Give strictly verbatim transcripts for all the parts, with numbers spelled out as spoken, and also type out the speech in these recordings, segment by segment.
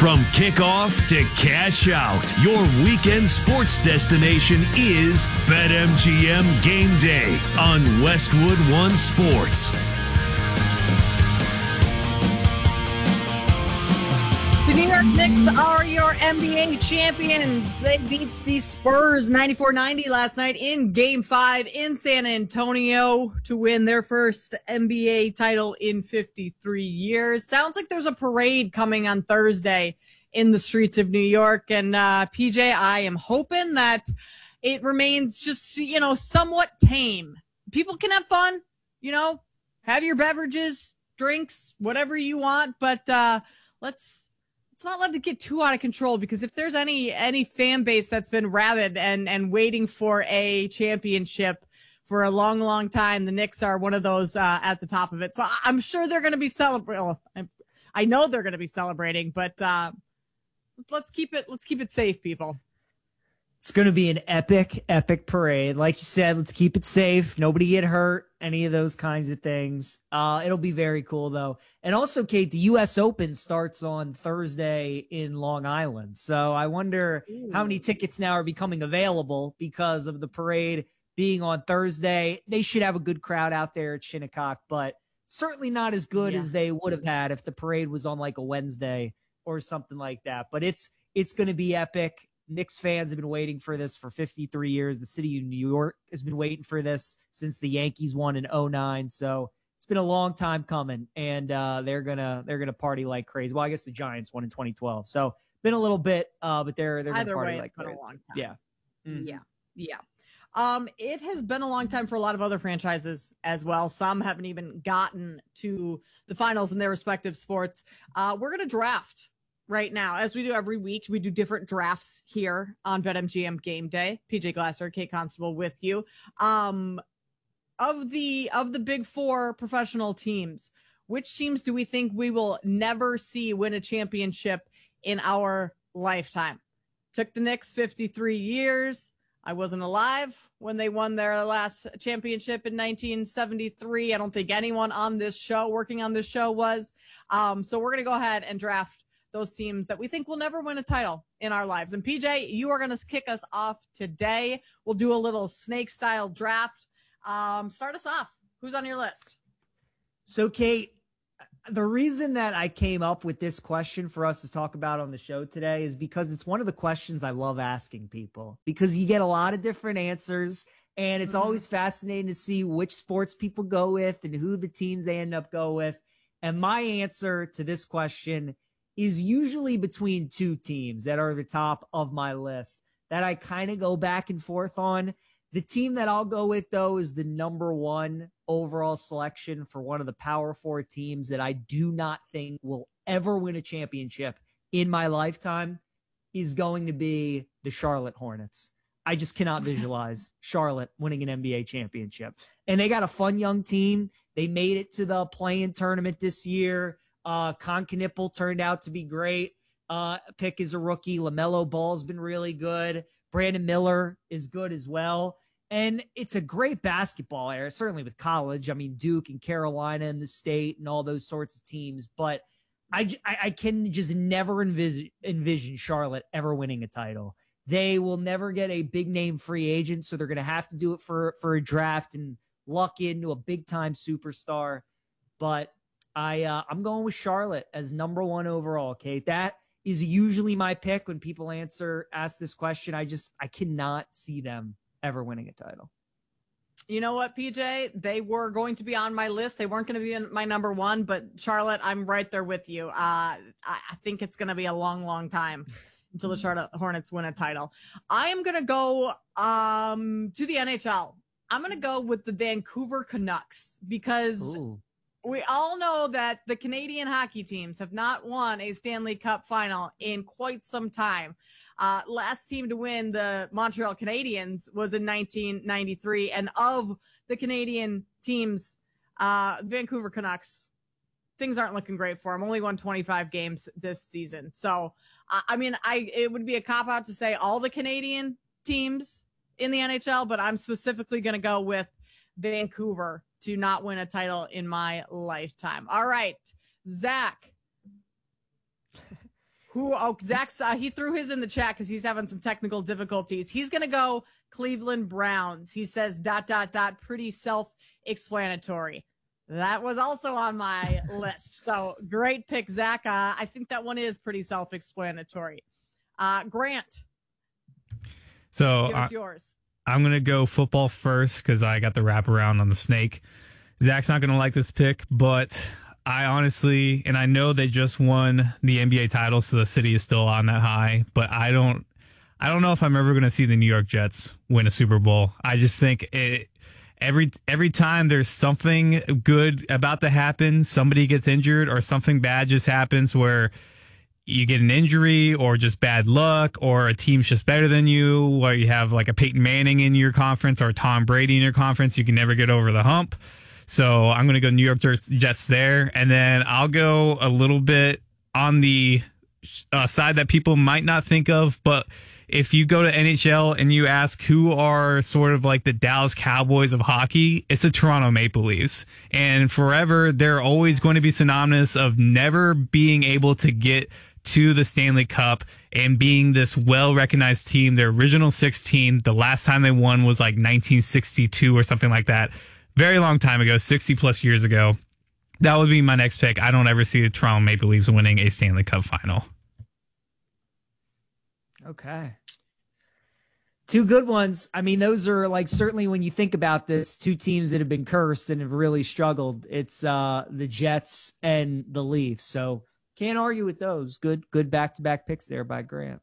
From kickoff to cash out, your weekend sports destination is BetMGM Game Day on Westwood One Sports. The New York Knicks are your N B A champions. They beat the Spurs ninety-four ninety last night in Game five in San Antonio to win their first N B A title in fifty-three years. Sounds like there's a parade coming on Thursday in the streets of New York. And uh, P J, I am hoping that it remains just, you know, somewhat tame. People can have fun, you know, have your beverages, drinks, whatever you want. But uh, let's... It's not let it get too out of control, because if there's any any fan base that's been rabid and, and waiting for a championship for a long, long time, the Knicks are one of those uh, at the top of it. So I'm sure they're going to be celebrating. I know they're going to be celebrating, but uh, let's keep it let's keep it safe, people. It's going to be an epic, epic parade. Like you said, let's keep it safe. Nobody get hurt, any of those kinds of things. Uh, it'll be very cool, though. And also, Kate, the U S Open starts on Thursday in Long Island. So I wonder Ooh. how many tickets now are becoming available because of the parade being on Thursday. They should have a good crowd out there at Shinnecock, but certainly not as good yeah. as they would have had if the parade was on like a Wednesday or something like that. But it's it's going to be epic. Knicks fans have been waiting for this for fifty-three years. The city of New York has been waiting for this since the Yankees won in oh nine. So it's been a long time coming, and uh, they're gonna they're gonna party like crazy. Well, I guess the Giants won in twenty twelve, so been a little bit, uh, but they're they're gonna Either party way, like it's been crazy. a long time. Yeah, mm-hmm. yeah, yeah. Um, it has been a long time for a lot of other franchises as well. Some haven't even gotten to the finals in their respective sports. Uh, we're gonna draft. Right now, as we do every week, we do different drafts here on BetMGM Game Day. P J Glasser, Kate Constable with you. Um, of the of the big four professional teams, which teams do we think we will never see win a championship in our lifetime? Took the Knicks fifty-three years. I wasn't alive when they won their last championship in nineteen seventy-three. I don't think anyone on this show, working on this show, was. Um, so we're going to go ahead and draft those teams that we think will never win a title in our lives. And P J, you are going to kick us off today. We'll do a little snake style draft. Um, start us off. Who's on your list? So, Kate, the reason that I came up with this question for us to talk about on the show today is because it's one of the questions I love asking people, because you get a lot of different answers, and it's mm-hmm. always fascinating to see which sports people go with and who the teams they end up go with. And my answer to this question is usually between two teams that are the top of my list that I kind of go back and forth on. The team that I'll go with, though, is the number one overall selection for one of the Power Four teams that I do not think will ever win a championship in my lifetime, is going to be the Charlotte Hornets. I just cannot visualize Charlotte winning an N B A championship. And they got a fun young team. They made it to the play-in tournament this year. Uh, Con Knippel turned out to be great. Uh, pick is a rookie. LaMelo Ball's been really good. Brandon Miller is good as well. And it's a great basketball era, certainly with college. I mean, Duke and Carolina and the State and all those sorts of teams. But I, I, I can just never envision, envision Charlotte ever winning a title. They will never get a big-name free agent, so they're going to have to do it for, for a draft and luck into a big-time superstar. But I, uh, I'm going with Charlotte as number one overall, Kate. That is usually my pick when people answer, ask this question. I just, I cannot see them ever winning a title. You know what, P J? They were going to be on my list. They weren't going to be in my number one, but Charlotte, I'm right there with you. Uh, I, I think it's going to be a long, long time until the Charlotte Hornets win a title. I am going to go um, to the N H L. I'm going to go with the Vancouver Canucks because Ooh. we all know that the Canadian hockey teams have not won a Stanley Cup final in quite some time. Uh, last team to win, the Montreal Canadiens, was in nineteen ninety-three. And of the Canadian teams, uh, Vancouver Canucks, things aren't looking great for them. Only won twenty-five games this season. So, uh, I mean, I it would be a cop-out to say all the Canadian teams in the N H L, but I'm specifically going to go with Vancouver to not win a title in my lifetime. All right, Zach, Who? Oh, Zach's, uh, he threw his in the chat because he's having some technical difficulties. He's going to go Cleveland Browns. He says dot, dot, dot, pretty self-explanatory. That was also on my list. So great pick, Zach. Uh, I think that one is pretty self-explanatory. Uh, Grant. So Give us uh, yours. I'm going to go football first because I got the wraparound on the snake. Zach's not going to like this pick, but I honestly, and I know they just won the N B A title, so the city is still on that high, but I don't, I don't know if I'm ever going to see the New York Jets win a Super Bowl. I just think it, every, every time there's something good about to happen, somebody gets injured or something bad just happens where you get an injury or just bad luck or a team's just better than you, or you have like a Peyton Manning in your conference or Tom Brady in your conference, you can never get over the hump. So I'm going to go New York Jets there. And then I'll go a little bit on the uh, side that people might not think of. But if you go to N H L and you ask who are sort of like the Dallas Cowboys of hockey, it's the Toronto Maple Leafs. And forever, they're always going to be synonymous of never being able to get to the Stanley Cup and being this well-recognized team. Their original sixteen, the last time they won was like nineteen sixty-two or something like that. Very long time ago, sixty plus years ago. That would be my next pick. I don't ever see the Toronto Maple Leafs winning a Stanley Cup final. Okay. Two good ones. I mean, those are like, certainly when you think about this, two teams that have been cursed and have really struggled. It's uh, the Jets and the Leafs. So can't argue with those. Good, good back-to-back picks there by Grant.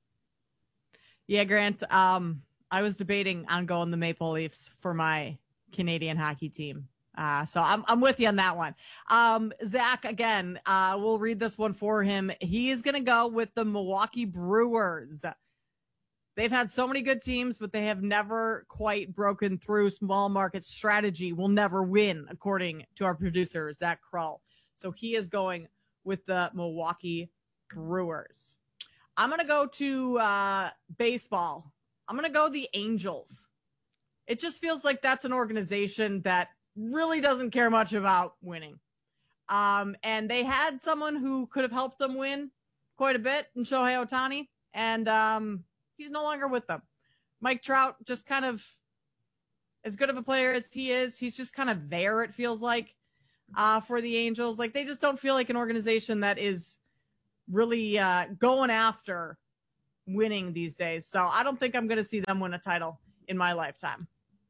Yeah, Grant. Um, I was debating on going the Maple Leafs for my Canadian hockey team. Uh, so I'm I'm with you on that one. Um, Zach, again, uh, we'll read this one for him. He is going to go with the Milwaukee Brewers. They've had so many good teams, but they have never quite broken through. Small market strategy will never win, according to our producer, Zach Krull. So he is going with the Milwaukee Brewers. I'm going to go to uh, baseball. I'm going to go the Angels. It just feels like that's an organization that really doesn't care much about winning. Um, and they had someone who could have helped them win quite a bit in Shohei Ohtani, and um, he's no longer with them. Mike Trout, just kind of as good of a player as he is, he's just kind of there, it feels like, uh, for the Angels. Like, they just don't feel like an organization that is really uh, going after winning these days. So I don't think I'm going to see them win a title in my lifetime.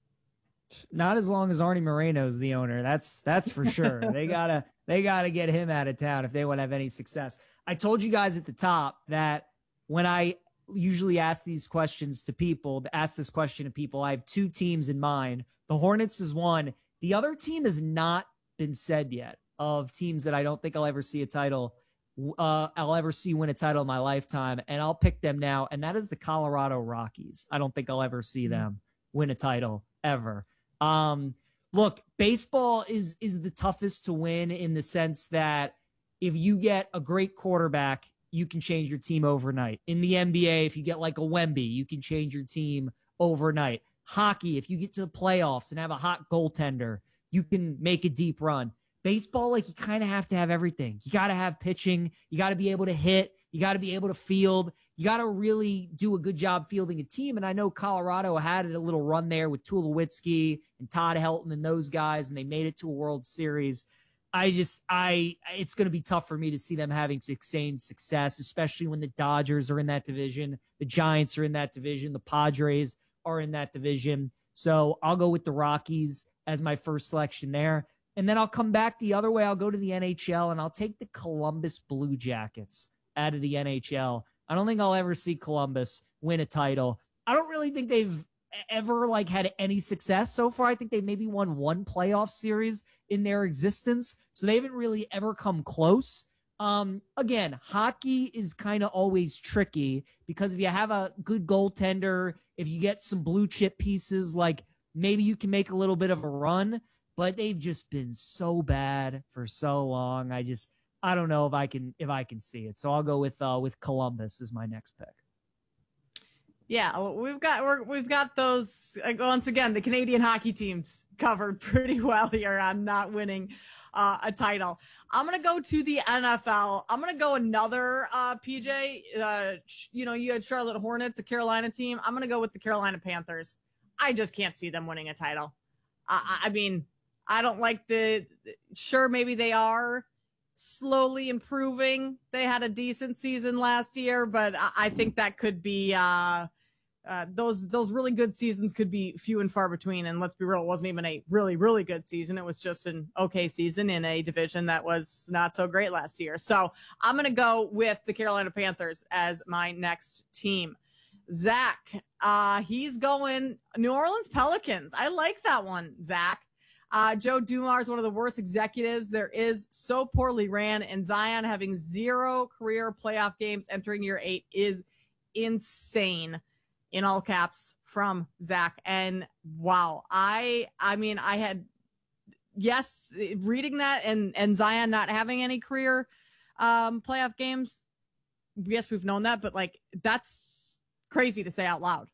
Not as long as Arnie Moreno's the owner. That's that's for sure. they gotta they gotta get him out of town if they want to have any success. I told you guys at the top that when I usually ask these questions to people, to ask this question to people, I have two teams in mind. The Hornets is one. The other team has not been said yet, of teams that I don't think I'll ever see a title. Uh, I'll ever see win a title in my lifetime, and I'll pick them now. And that is the Colorado Rockies. I don't think I'll ever see them win a title ever. Um, look, baseball is, is the toughest to win in the sense that if you get a great quarterback, you can change your team overnight. In the N B A, if you get like a Wemby, you can change your team overnight. Hockey, if you get to the playoffs and have a hot goaltender, you can make a deep run. Baseball, like, you kind of have to have everything. You got to have pitching. You got to be able to hit. You got to be able to field. You got to really do a good job fielding a team. And I know Colorado had a little run there with Tulowitzki and Todd Helton and those guys, and they made it to a World Series. I just, I, it's going to be tough for me to see them having sustained success, especially when the Dodgers are in that division. The Giants are in that division. The Padres are in that division. So I'll go with the Rockies as my first selection there. And then I'll come back the other way. I'll go to the N H L, and I'll take the Columbus Blue Jackets out of the N H L. I don't think I'll ever see Columbus win a title. I don't really think they've ever like had any success so far. I think they maybe won one playoff series in their existence. So they haven't really ever come close. Um, again, hockey is kind of always tricky because if you have a good goaltender, if you get some blue chip pieces, like maybe you can make a little bit of a run, but they've just been so bad for so long. I just, I don't know if I can if I can see it. So I'll go with uh, with Columbus as my next pick. Yeah, we've got we're, we've got those, like, once again, the Canadian hockey teams covered pretty well here on not winning uh, a title. I'm going to go to the N F L. I'm going to go another uh, P J. Uh, you know, you had Charlotte Hornets, a Carolina team. I'm going to go with the Carolina Panthers. I just can't see them winning a title. I, I mean, I don't like the – sure, maybe they are slowly improving. They had a decent season last year, but I, I think that could be uh, – Uh, those those really good seasons could be few and far between. And let's be real, it wasn't even a really, really good season. It was just an okay season in a division that was not so great last year. So I'm going to go with the Carolina Panthers as my next team. Zach, uh, he's going New Orleans Pelicans. I like that one, Zach. Uh, Joe Dumars is one of the worst executives there is, so poorly ran, and Zion having zero career playoff games entering year eight is insane. In all caps from Zach. And wow, I, I mean, I had, yes, reading that and, and Zion not having any career um, playoff games. Yes, we've known that, but like, that's crazy to say out loud.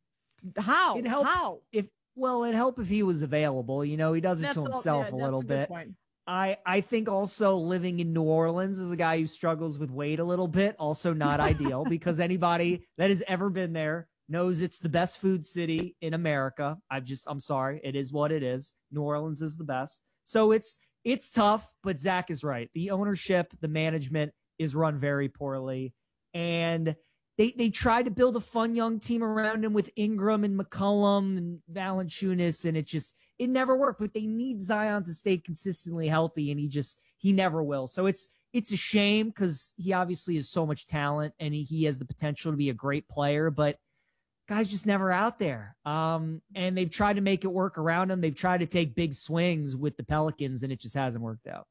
How? It'd help How? If, well, it'd help if he was available. You know, he does it That's to all- himself yeah, a that's little good bit. point. I, I think also living in New Orleans as a guy who struggles with weight a little bit, also not ideal, because anybody that has ever been there knows it's the best food city in America. I've just, I'm sorry. It is what it is. New Orleans is the best. So it's, it's tough, but Zach is right. The ownership, the management is run very poorly. And they, they tried to build a fun young team around him with Ingram and McCollum and Valanciunas, and it just, it never worked. But they need Zion to stay consistently healthy, and he just, he never will. So it's, it's a shame because he obviously has so much talent and he, he has the potential to be a great player, but guy's just never out there. Um, and they've tried to make it work around him. They've tried to take big swings with the Pelicans, and it just hasn't worked out.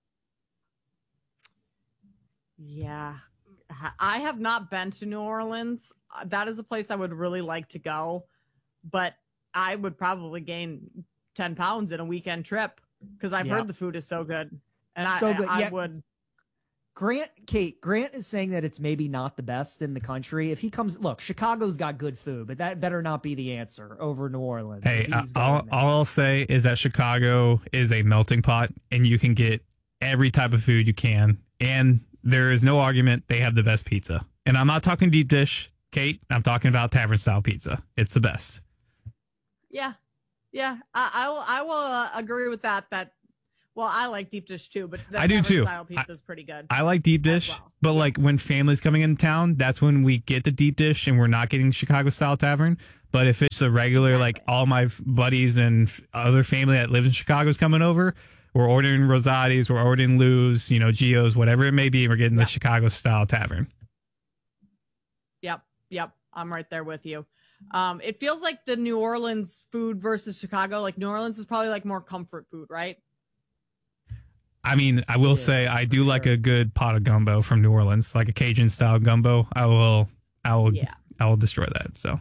Yeah. I have not been to New Orleans. That is a place I would really like to go, but I would probably gain ten pounds in a weekend trip because I've Yeah. heard the food is so good. And I, So good. I, I Yeah. would. Grant, Kate, Grant is saying that it's maybe not the best in the country. If he comes, look, Chicago's got good food, but that better not be the answer over New Orleans. Hey, if he's all, going there. all I'll say is that Chicago is a melting pot, and you can get every type of food you can. And there is no argument they have the best pizza. And I'm not talking deep dish, Kate. I'm talking about tavern style pizza. It's the best. Yeah. Yeah. I, I will, I will uh, agree with that. That, well, I like deep dish too, but the I do tavern too. style pizza is pretty good. I like deep As dish, well. but like when family's coming in town, that's when we get the deep dish, and we're not getting Chicago style tavern. But if it's a regular, like all my f- buddies and f- other family that live in Chicago is coming over, we're ordering Rosati's, we're ordering Lou's, you know, Gio's, whatever it may be. And we're getting the Yep. Chicago style tavern. Yep. Yep. I'm right there with you. Um, it feels like the New Orleans food versus Chicago. Like New Orleans is probably like more comfort food, right? I mean, I will It is, say I for do like sure. a good pot of gumbo from New Orleans, like a Cajun style gumbo. I will, I will, Yeah. I will destroy that. So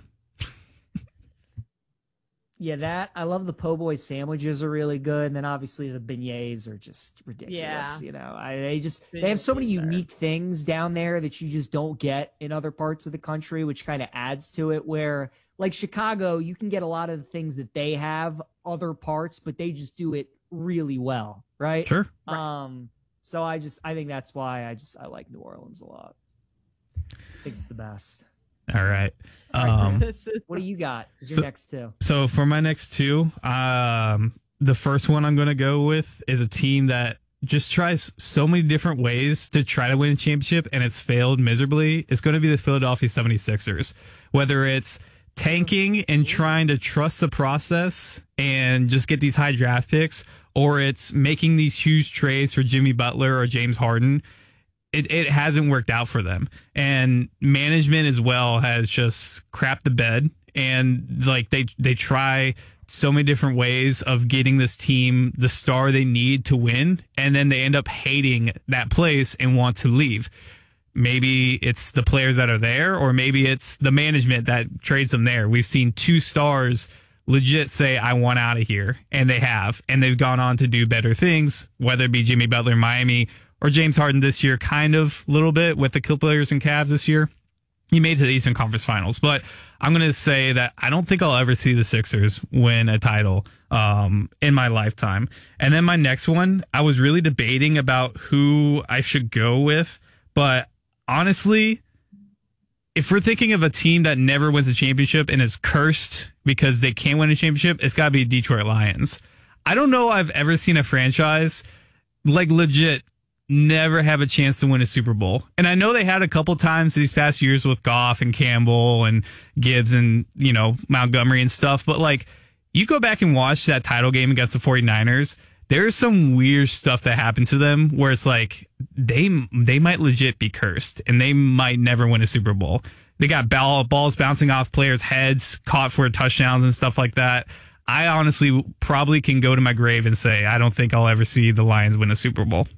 Yeah, that I love the po' boy sandwiches are really good, and then obviously the beignets are just ridiculous. Yeah. You know, I they just they have so many Beignets are- unique things down there that you just don't get in other parts of the country, which kind of adds to it. Where like Chicago, you can get a lot of the things that they have other parts, but they just do it really well, right? sure. Um, so I just I think that's why I just I like New Orleans a lot. I think it's the best. All right. Um, This is- What do you got? Is your So- next two? So for my next two, um, the first one I'm going to go with is a team that just tries so many different ways to try to win a championship, and it's failed miserably. It's going to be the Philadelphia seventy-sixers. Whether it's tanking and trying to trust the process and just get these high draft picks, or it's making these huge trades for Jimmy Butler or James Harden, It, it hasn't worked out for them. And management as well has just crapped the bed. And like they, they try so many different ways of getting this team the star they need to win. And then they end up hating that place and want to leave. Maybe it's the players that are there, or maybe it's the management that trades them there. We've seen two stars legit say, I want out of here. And they have. And they've gone on to do better things, whether it be Jimmy Butler in Miami or James Harden this year, kind of a little bit with the Clippers and Cavs this year. he made it to the Eastern Conference Finals. But I'm going to say that I don't think I'll ever see the Sixers win a title um, in my lifetime. And then my next one, I was really debating about who I should go with. But honestly, if we're thinking of a team that never wins a championship and is cursed because they can't win a championship, it's got to be Detroit Lions. I don't know I've ever seen a franchise like legit never have a chance to win a Super Bowl. And I know they had a couple times these past years with Goff and Campbell and Gibbs and, you know, Montgomery and stuff. But like, you go back and watch that title game against the 49ers, there's some weird stuff that happened to them where it's like they they might legit be cursed and they might never win a Super Bowl. They got ball, balls bouncing off players' heads, caught for touchdowns and stuff like that. I honestly probably can go to my grave and say I don't think I'll ever see the Lions win a Super Bowl.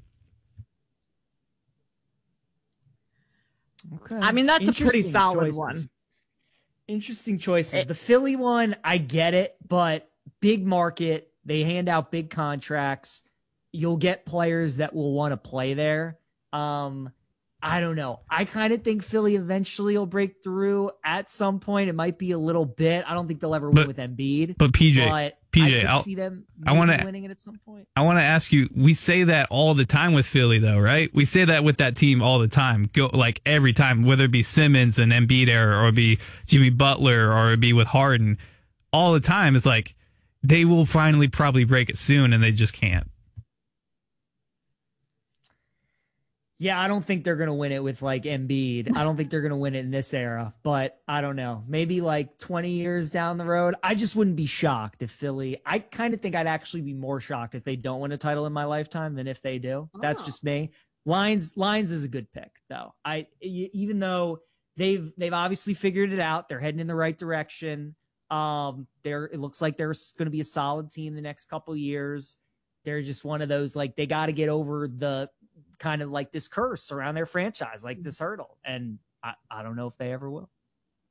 Okay. I mean, that's a pretty solid choices. one. Interesting choices. It, the Philly one, I get it, but big market. They hand out big contracts. You'll get players that will want to play there. Um, I don't know. I kind of think Philly eventually will break through at some point. It might be a little bit. I don't think they'll ever but, win with Embiid. But P J, but P I J, could I'll, see them I want to winning it at some point. I want to ask you. We say that all the time with Philly, though, right? We say that with that team all the time. Go like every time, whether it be Simmons and Embiid era, or it be Jimmy Butler, or it be with Harden. All the time, it's like they will finally probably break it soon, and they just can't. Yeah, I don't think they're going to win it with like Embiid. I don't think they're going to win it in this era, but I don't know. Maybe like twenty years down the road. I just wouldn't be shocked if Philly, I kind of think I'd actually be more shocked if they don't win a title in my lifetime than if they do. Oh. That's just me. Lions, Lions is a good pick though. I, even though they've, they've obviously figured it out, they're heading in the right direction. Um, they're, it looks like there's going to be a solid team the next couple of years. They're just one of those, like, they got to get over the, kind of like this curse around their franchise, like this hurdle. And I, I don't know if they ever will.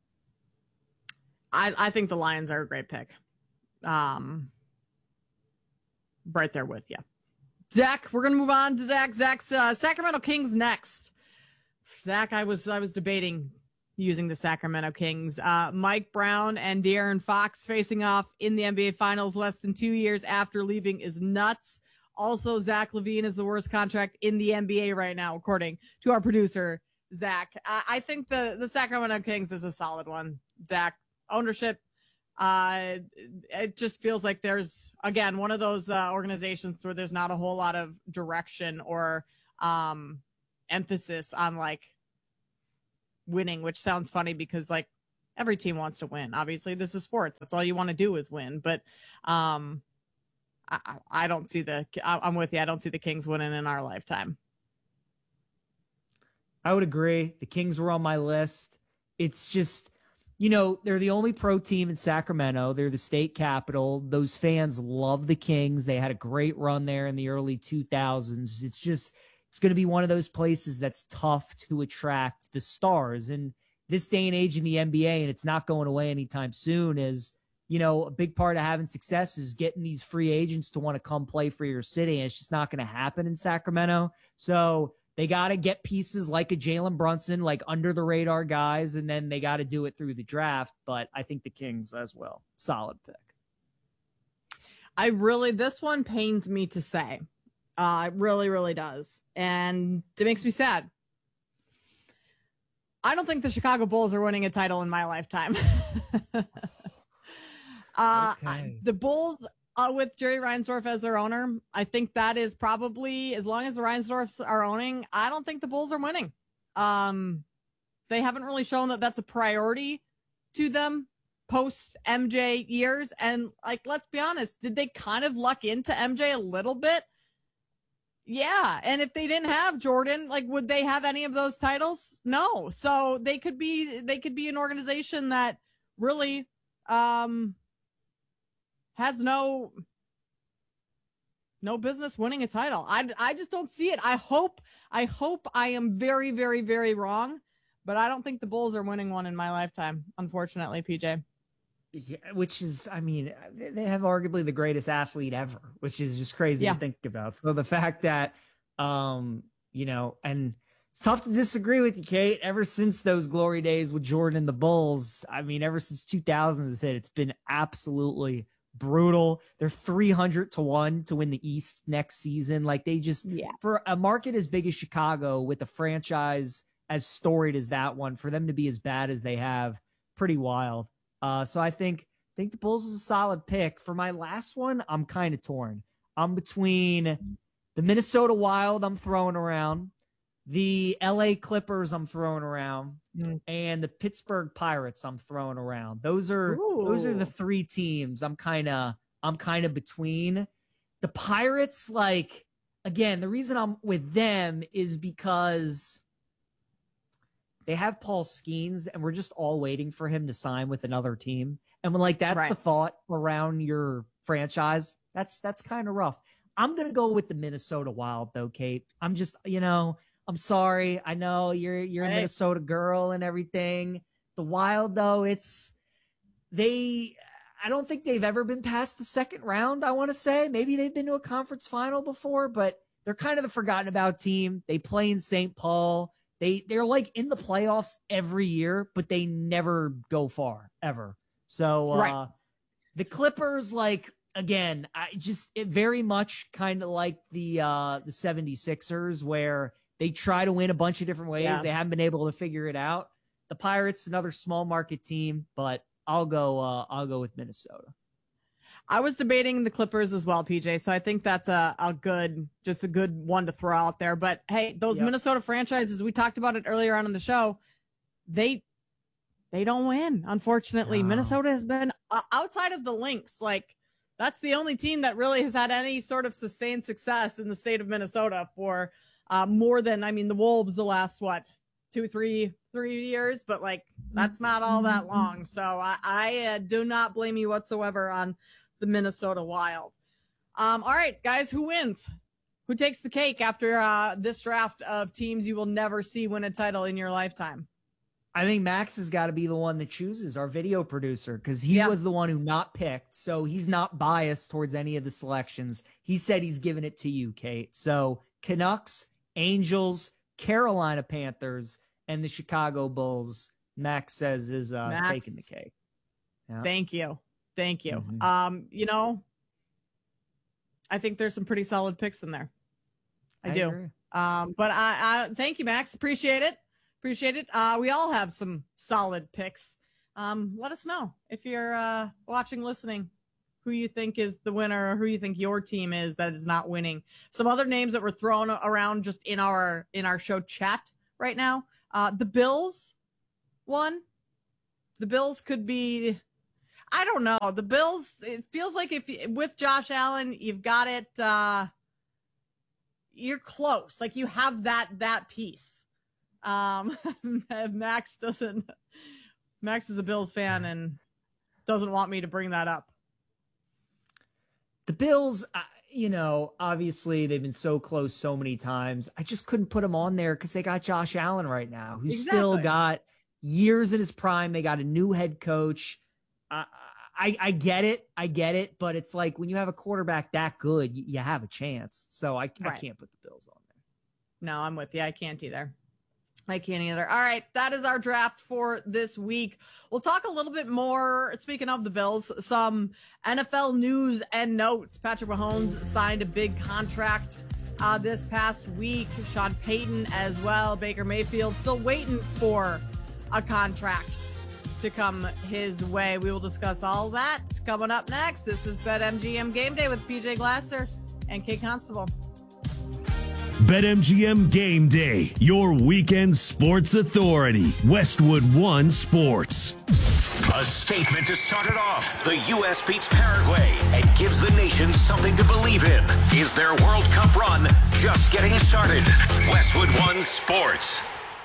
I, I think the Lions are a great pick. Um, right there with you. Zach, we're going to move on to Zach. Zach's uh, Sacramento Kings next. Zach, I was, I was debating using the Sacramento Kings. Uh, Mike Brown and De'Aaron Fox facing off in the N B A Finals less than two years after leaving is nuts. Also, Zach LaVine is the worst contract in the N B A right now, according to our producer, Zach. I, I think the, the Sacramento Kings is a solid one. Zach, ownership, uh, it just feels like there's, again, one of those uh, organizations where there's not a whole lot of direction or um, emphasis on, like, winning, which sounds funny because, like, every team wants to win. Obviously, this is sports. That's all you want to do is win. But, um, I, I don't see the, I'm with you. I don't see the Kings winning in our lifetime. I would agree. The Kings were on my list. It's just, you know, they're the only pro team in Sacramento. They're the state capital. Those fans love the Kings. They had a great run there in the early two thousands. It's just, it's going to be one of those places that's tough to attract the stars. And this day and age in the N B A, and it's not going away anytime soon, is, you know, a big part of having success is getting these free agents to want to come play for your city. And it's just not going to happen in Sacramento. So they got to get pieces like a Jalen Brunson, like under the radar guys, and then they got to do it through the draft. But I think the Kings as well. Solid pick. I really, this one pains me to say. Uh, it really, really does. And it makes me sad. I don't think the Chicago Bulls are winning a title in my lifetime. Uh, okay. The Bulls, uh, with Jerry Reinsdorf as their owner, I think that is probably, as long as the Reinsdorfs are owning, I don't think the Bulls are winning. Um, they haven't really shown that that's a priority to them post M J years. And, like, let's be honest, did they kind of luck into M J a little bit? Yeah. And if they didn't have Jordan, like, would they have any of those titles? No. So they could be, they could be an organization that really, um, has no no business winning a title. I, I just don't see it. I hope I hope I am very, very, very wrong, but I don't think the Bulls are winning one in my lifetime, unfortunately, P J. Yeah, which is, I mean, they have arguably the greatest athlete ever, which is just crazy yeah. to think about. So the fact that, um, you know, and It's tough to disagree with you, Kate. Ever since those glory days with Jordan and the Bulls, I mean, ever since two thousand, as I said, it's been absolutely brutal. They're three hundred to one to win the East next season. Like, they just, yeah. for a market as big as Chicago, with a franchise as storied as that one, for them to be as bad as they have, pretty wild. Uh, so I think, I think the Bulls is a solid pick. For my last one, I'm kind of torn. I'm between the Minnesota Wild I'm throwing around, the L A Clippers I'm throwing around, mm. and the Pittsburgh Pirates I'm throwing around. Those are Ooh. those are the three teams I'm kind of I'm kind of between. The Pirates, like, again, the reason I'm with them is because they have Paul Skeens, and we're just all waiting for him to sign with another team. And when, like, that's right. the thought around your franchise, that's that's kind of rough. I'm gonna go with the Minnesota Wild, though, Kate. I'm just, you know. I'm sorry. I know you're you're a Minnesota girl and everything. The Wild, though, it's they I don't think they've ever been past the second round, I want to say. Maybe they've been to a conference final before, but they're kind of the forgotten about team. They play in Saint Paul. They they're like in the playoffs every year, but they never go far ever. So uh right. the Clippers, like, again, I just it very much kind of like the uh the seventy-sixers, where they try to win a bunch of different ways. Yeah. They haven't been able to figure it out. The Pirates, another small market team, but I'll go. Uh, I'll go with Minnesota. I was debating the Clippers as well, P J. So I think that's a, a good, just a good one to throw out there. But hey, those yep. Minnesota franchises, we talked about it earlier on in the show. They, they don't win. Unfortunately, no. Minnesota has been uh, outside of the Lynx. Like, that's the only team that really has had any sort of sustained success in the state of Minnesota for. Uh, more than, I mean, the Wolves the last, what, two, three, three years, but, like, that's not all that long. So I, I uh, do not blame you whatsoever on the Minnesota Wild. Um, all right, guys, who wins? Who takes the cake after uh, this draft of teams you will never see win a title in your lifetime? I think Max has got to be the one that chooses, our video producer, because he yeah. was the one who not picked, so he's not biased towards any of the selections. He said he's giving it to you, Kate. So Canucks, Angels, Carolina Panthers, and the Chicago Bulls, Max says is uh, Max, taking the cake. Yeah. Thank you. Thank you. Mm-hmm. Um, you know, I think there's some pretty solid picks in there. I, I do. Agree. Um, but I, I thank you, Max. Appreciate it. Appreciate it. Uh, we all have some solid picks. Um, let us know if you're uh, watching, listening, who you think is the winner, or who you think your team is that is not winning. Some other names that were thrown around just in our in our show chat right now. Uh, the Bills won. The Bills could be, I don't know. The Bills, it feels like if with Josh Allen, you've got it. Uh, you're close. Like, you have that that piece. Um, Max doesn't. Max is a Bills fan and doesn't want me to bring that up. The Bills, uh, you know, obviously they've been so close so many times. I just couldn't put them on there because they got Josh Allen right now, who's exactly. still got years in his prime. They got a new head coach. Uh, I, I get it. I get it. But it's like, when you have a quarterback that good, you, you have a chance. So I, right. I can't put the Bills on there. No, I'm with you. I can't either. I can't either. All right, that is our draft for this week. We'll talk a little bit more, speaking of the Bills, some N F L news and notes. Patrick Mahomes signed a big contract uh, this past week. Sean Payton as well. Baker Mayfield still waiting for a contract to come his way. We will discuss all that coming up next. This is BetMGM Game Day with P J Glasser and Kate Constable. BetMGM Game Day, your weekend sports authority. Westwood One Sports. A statement to start it off. The U S beats Paraguay and gives the nation something to believe in. Is their World Cup run just getting started? Westwood One Sports.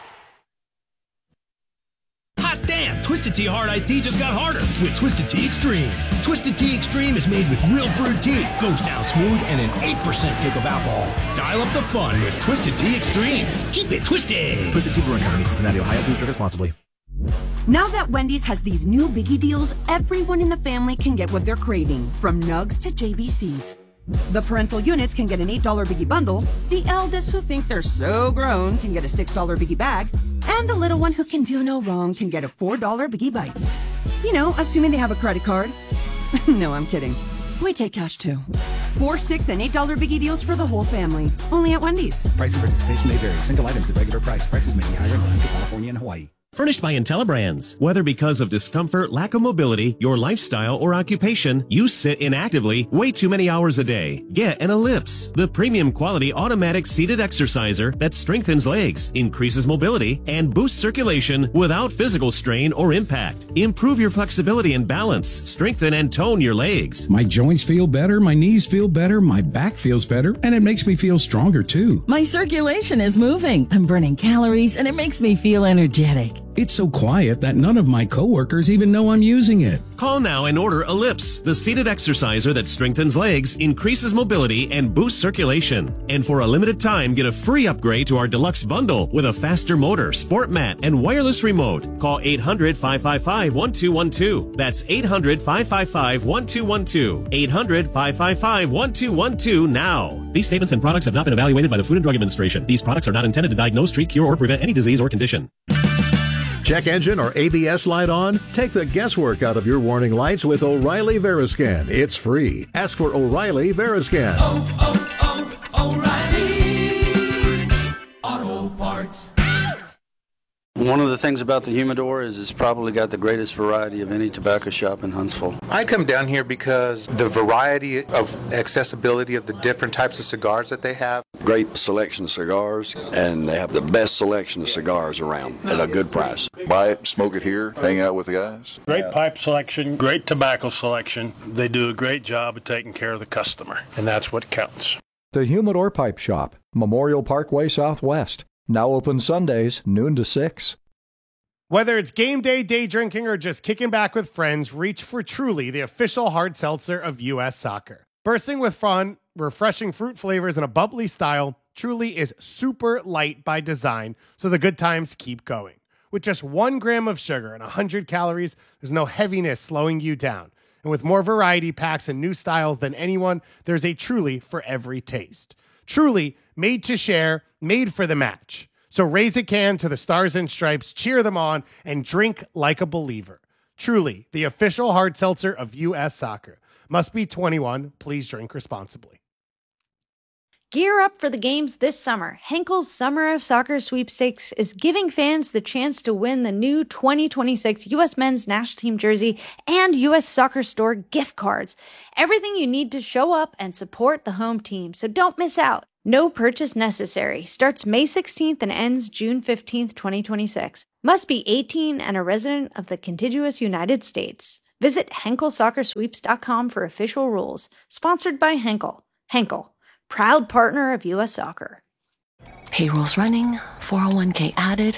Hot damn! Twisted Tea Hard Iced Tea just got harder with Twisted Tea Extreme. Twisted Tea Extreme is made with real brewed tea, goes down smooth, and an eight percent kick of alcohol. Dial up the fun with Twisted Tea Extreme. Keep it twisted! Twisted Tea Brewing Company, Cincinnati, Ohio. Please drink responsibly. Now that Wendy's has these new biggie deals, everyone in the family can get what they're craving, from nugs to J B Cs. The parental units can get an eight dollar Biggie bundle, the eldest who think they're so grown can get a six dollar Biggie bag, and the little one who can do no wrong can get a four dollar Biggie Bites. You know, assuming they have a credit card. No, I'm kidding. We take cash too. Four, six, and eight dollar Biggie deals for the whole family. Only at Wendy's. Price of participation may vary. Single items at regular price. Prices may be higher in Alaska, California, and Hawaii. Furnished by IntelliBrands. Whether because of discomfort, lack of mobility, your lifestyle, or occupation, you sit inactively way too many hours a day. Get an Ellipse, the premium quality automatic seated exerciser that strengthens legs, increases mobility, and boosts circulation without physical strain or impact. Improve your flexibility and balance, strengthen and tone your legs. My joints feel better, my knees feel better, my back feels better, and it makes me feel stronger too. My circulation is moving, I'm burning calories, and it makes me feel energetic. It's so quiet that none of my coworkers even know I'm using it. Call now and order Ellipse, the seated exerciser that strengthens legs, increases mobility, and boosts circulation. And for a limited time, get a free upgrade to our deluxe bundle with a faster motor, sport mat, and wireless remote. Call eight hundred, five five five, one two one two. That's eight hundred, five five five, one two one two. eight hundred, five five five, one two one two now. These statements and products have not been evaluated by the Food and Drug Administration. These products are not intended to diagnose, treat, cure, or prevent any disease or condition. Check engine or A B S light on? Take the guesswork out of your warning lights with O'Reilly Veriscan. It's free. Ask for O'Reilly Veriscan. Oh, oh, oh, O'Reilly Auto Parts. One of the things about the humidor is it's probably got the greatest variety of any tobacco shop in Huntsville. I come down here because the variety of accessibility of the different types of cigars that they have. Great selection of cigars, and they have the best selection of cigars around at a good price. Buy it, smoke it here, hang out with the guys. Great pipe selection, great tobacco selection. They do a great job of taking care of the customer, and that's what counts. The Humidor Pipe Shop, Memorial Parkway Southwest. Now open Sundays, noon to six. Whether it's game day, day drinking, or just kicking back with friends, reach for Truly, the official hard seltzer of U S Soccer. Bursting with fun, refreshing fruit flavors, and a bubbly style, Truly is super light by design, so the good times keep going. With just one gram of sugar and one hundred calories, there's no heaviness slowing you down. And with more variety packs and new styles than anyone, there's a Truly for every taste. Truly, made to share, made for the match. So raise a can to the Stars and Stripes, cheer them on, and drink like a believer. Truly, the official hard seltzer of U S Soccer. Must be twenty-one. Please drink responsibly. Gear up for the games this summer. Henkel's Summer of Soccer Sweepstakes is giving fans the chance to win the new twenty twenty-six U S Men's National Team jersey and U S Soccer Store gift cards. Everything you need to show up and support the home team, so don't miss out. No purchase necessary. Starts May sixteenth and ends June fifteenth, twenty twenty-six. Must be eighteen and a resident of the contiguous United States. Visit Henkel Soccer Sweeps dot com for official rules. Sponsored by Henkel. Henkel, proud partner of U S Soccer. Payroll's running, four oh one k added.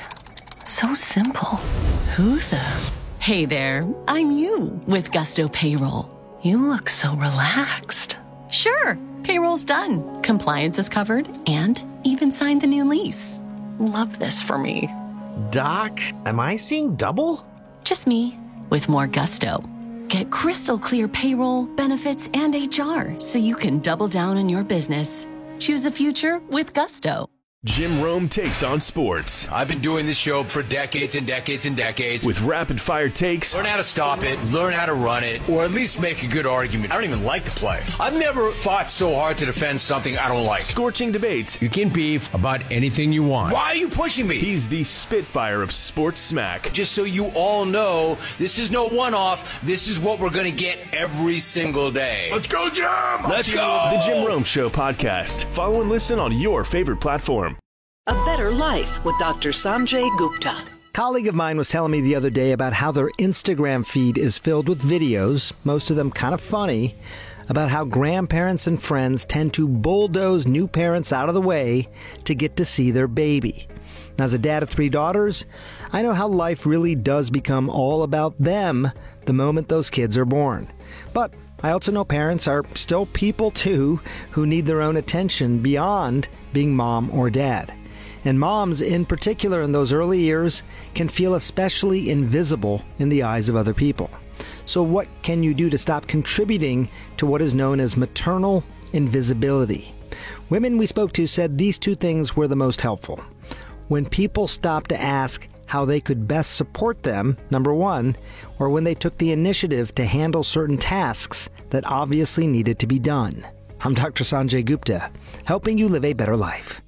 So simple. Who the? Hey there, I'm you with Gusto Payroll. You look so relaxed. Sure, payroll's done. Compliance is covered and even signed the new lease. Love this for me. Doc, am I seeing double? Just me with more gusto. Get crystal clear payroll, benefits, and H R so you can double down on your business. Choose a future with Gusto. Jim Rome takes on sports. I've been doing this show for decades and decades and decades. With rapid fire takes. Learn how to stop it, learn how to run it, or at least make a good argument. I don't even like the play. I've never fought so hard to defend something I don't like. Scorching debates. You can beef about anything you want. Why are you pushing me? He's the Spitfire of sports smack. Just so you all know, this is no one-off. This is what we're going to get every single day. Let's go, Jim! Let's go! The Jim Rome Show podcast. Follow and listen on your favorite platform. A Better Life with Doctor Sanjay Gupta. A colleague of mine was telling me the other day about how their Instagram feed is filled with videos, most of them kind of funny, about how grandparents and friends tend to bulldoze new parents out of the way to get to see their baby. As a dad of three daughters, I know how life really does become all about them the moment those kids are born. But I also know parents are still people too who need their own attention beyond being mom or dad. And moms, in particular in those early years, can feel especially invisible in the eyes of other people. So what can you do to stop contributing to what is known as maternal invisibility. Women we spoke to said these two things were the most helpful. When people stopped to ask how they could best support them, number one, or when they took the initiative to handle certain tasks that obviously needed to be done. I'm Doctor Sanjay Gupta, helping you live a better life.